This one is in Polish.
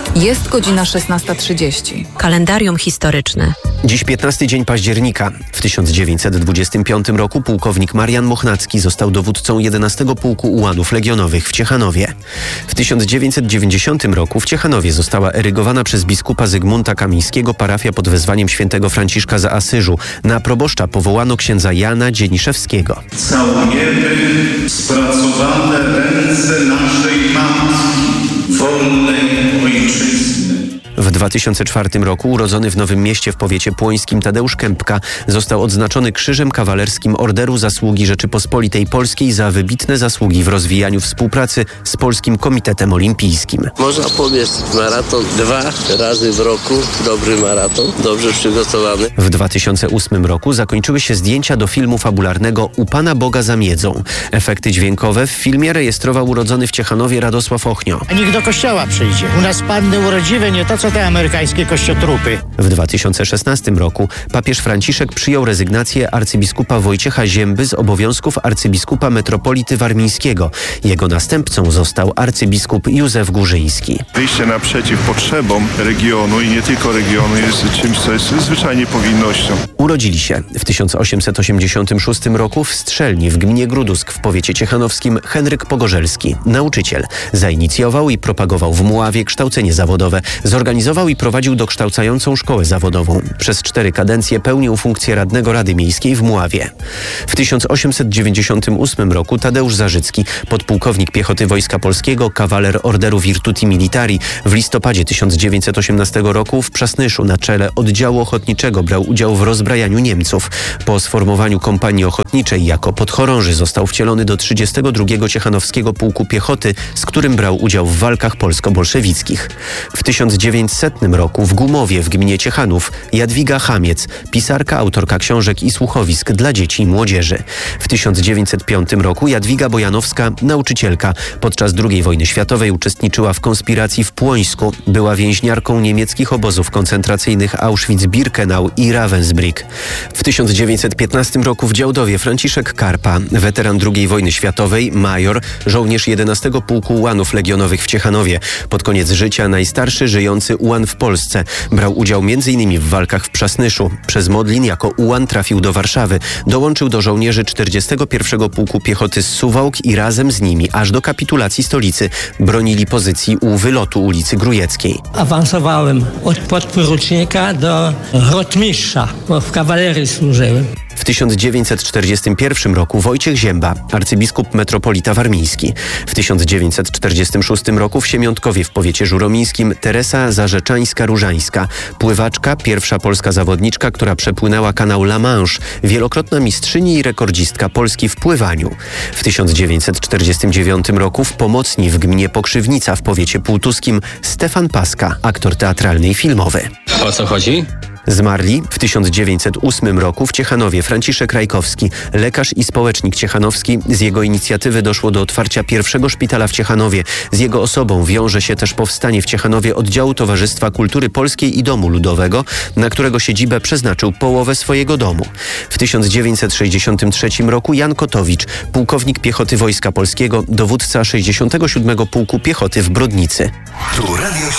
Jest godzina 16:30. Kalendarium historyczne. Dziś 15 dzień października. W 1925 roku pułkownik Marian Mochnacki został dowódcą 11 Pułku Ułanów Legionowych w Ciechanowie. W 1990 roku w Ciechanowie została erygowana przez biskupa Zygmunta Kamińskiego parafia pod wezwaniem świętego Franciszka z Asyżu. Na proboszcza powołano księdza Jana Dzieniszewskiego. Całujemy spracowane ręce naszej matki, wolnej ojczyzny. W 2004 roku urodzony w Nowym Mieście w powiecie płońskim Tadeusz Kępka został odznaczony Krzyżem Kawalerskim Orderu Zasługi Rzeczypospolitej Polskiej za wybitne zasługi w rozwijaniu współpracy z Polskim Komitetem Olimpijskim. Można pobiec maraton 2 razy w roku. Dobry maraton, dobrze przygotowany. W 2008 roku zakończyły się zdjęcia do filmu fabularnego U Pana Boga za miedzą. Efekty dźwiękowe w filmie rejestrował urodzony w Ciechanowie Radosław Ochnio. Niech do kościoła przyjdzie. U nas panny urodziwe, nie to co te amerykańskie kościotrupy. W 2016 roku papież Franciszek przyjął rezygnację arcybiskupa Wojciecha Zięby z obowiązków arcybiskupa metropolity warmińskiego. Jego następcą został arcybiskup Józef Górzyński. Wyjście naprzeciw potrzebom regionu i nie tylko regionu jest czymś, co jest zwyczajnie powinnością. Urodzili się w 1886 roku w Strzelni w gminie Grudusk w powiecie ciechanowskim Henryk Pogorzelski, nauczyciel. Zainicjował i propagował w Mławie kształcenie zawodowe. Zorganizował i prowadził dokształcającą szkołę zawodową. Przez 4 kadencje pełnił funkcję radnego Rady Miejskiej w Mławie. W 1898 roku Tadeusz Zarzycki, podpułkownik piechoty Wojska Polskiego, kawaler Orderu Virtuti Militari, w listopadzie 1918 roku w Przasnyszu na czele oddziału ochotniczego brał udział w rozbrajaniu Niemców. Po sformowaniu kompanii ochotniczej jako podchorąży został wcielony do 32 Ciechanowskiego Pułku Piechoty, z którym brał udział w walkach polsko-bolszewickich. W 1900 roku w Gumowie w gminie Ciechanów Jadwiga Chamiec, pisarka, autorka książek i słuchowisk dla dzieci i młodzieży. W 1905 roku Jadwiga Bojanowska, nauczycielka. Podczas II wojny światowej uczestniczyła w konspiracji w Płońsku. Była więźniarką niemieckich obozów koncentracyjnych Auschwitz-Birkenau i Ravensbrück. W 1915 roku w Działdowie Franciszek Karpa, weteran II wojny światowej, major, żołnierz 11 Pułku Ułanów Legionowych w Ciechanowie. Pod koniec życia najstarszy żyjący ułan w Polsce. Brał udział m.in. w walkach w Przasnyszu. Przez Modlin jako ułan trafił do Warszawy. Dołączył do żołnierzy 41 Pułku Piechoty z Suwałk i razem z nimi aż do kapitulacji stolicy bronili pozycji u wylotu ulicy Grujeckiej. Awansowałem od podporucznika do rotmistrza, bo w kawalerii służyłem. W 1941 roku Wojciech Zięba, arcybiskup metropolita warmiński. W 1946 roku w Siemiątkowie w powiecie żuromińskim Teresa Zarzeczańska-Różańska, pływaczka, pierwsza polska zawodniczka, która przepłynęła kanał La Manche, wielokrotna mistrzyni i rekordzistka Polski w pływaniu. W 1949 roku w Pomocni w gminie Pokrzywnica w powiecie półtuskim Stefan Paska, aktor teatralny i filmowy. O co chodzi? Zmarli w 1908 roku w Ciechanowie Franciszek Rajkowski, lekarz i społecznik ciechanowski. Z jego inicjatywy doszło do otwarcia pierwszego szpitala w Ciechanowie. Z jego osobą wiąże się też powstanie w Ciechanowie oddziału Towarzystwa Kultury Polskiej i Domu Ludowego, na którego siedzibę przeznaczył połowę swojego domu. W 1963 roku Jan Kotowicz, pułkownik piechoty Wojska Polskiego, dowódca 67 Pułku Piechoty w Brodnicy. Tu Radio